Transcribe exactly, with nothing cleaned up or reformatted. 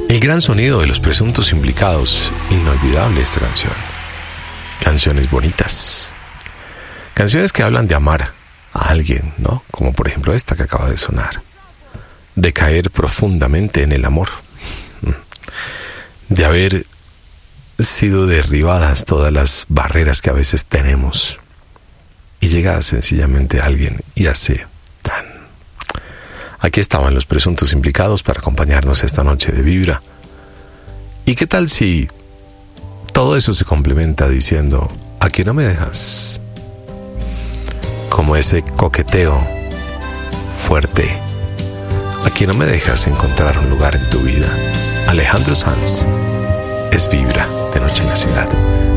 El gran sonido de Los Presuntos Implicados, inolvidable esta canción. Canciones bonitas. Canciones que hablan de amar a alguien, ¿no? Como por ejemplo esta que acaba de sonar. De caer profundamente en el amor. De haber sido derribadas todas las barreras que a veces tenemos. Y llega sencillamente alguien y hace tan. Aquí estaban Los Presuntos Implicados para acompañarnos esta noche de Vibra. ¿Y qué tal si todo eso se complementa diciendo, aquí no me dejas? Como ese coqueteo fuerte. Aquí no me dejas encontrar un lugar en tu vida. Alejandro Sanz es Vibra de Noche en la Ciudad.